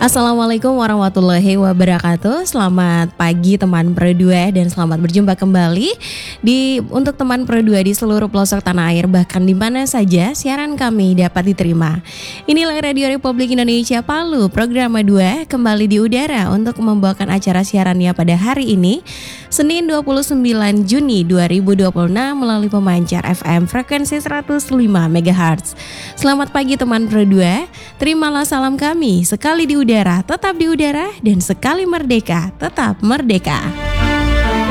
Assalamualaikum warahmatullahi wabarakatuh. Selamat pagi teman Pro 2 dan selamat berjumpa kembali untuk teman Pro 2 di seluruh pelosok tanah air, bahkan di mana saja siaran kami dapat diterima. Inilah Radio Republik Indonesia Palu, program 2 kembali di udara untuk membawakan acara siarannya pada hari ini, Senin 29 Juni 2026 melalui pemancar FM frekuensi 105 MHz. Selamat pagi teman Pro 2. Terimalah salam kami, sekali di udara tetap di udara, dan sekali merdeka tetap merdeka.